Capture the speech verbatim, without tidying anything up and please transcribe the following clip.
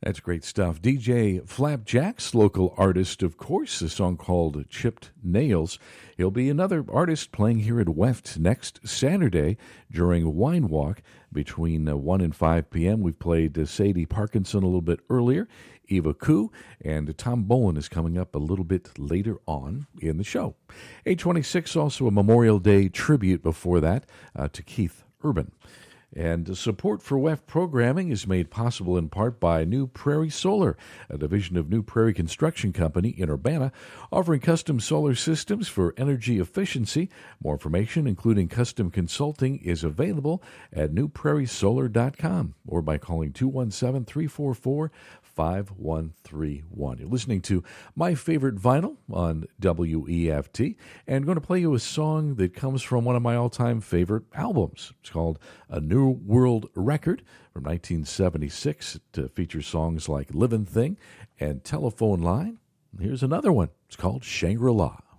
That's great stuff. D J Flapjacks, local artist, of course, a song called Chipped Nails. He'll be another artist playing here at W E F T next Saturday during Wine Walk between uh, one and five p.m. We've played uh, Sadie Parkinson a little bit earlier, Eva Koo, and Tom Bowen is coming up a little bit later on in the show. eight twenty-six, also a Memorial Day tribute before that uh, to Keith Urban. And support for W E F programming is made possible in part by New Prairie Solar, a division of New Prairie Construction Company in Urbana, offering custom solar systems for energy efficiency. More information, including custom consulting, is available at new prairie solar dot com or by calling two one seven, three four four, five one three one. You're listening to My Favorite Vinyl on W E F T, and I'm going to play you a song that comes from one of my all-time favorite albums. It's called A New World Record from nineteen seventy-six. It uh, features songs like Livin' Thing and Telephone Line. Here's another one. It's called Shangri-La.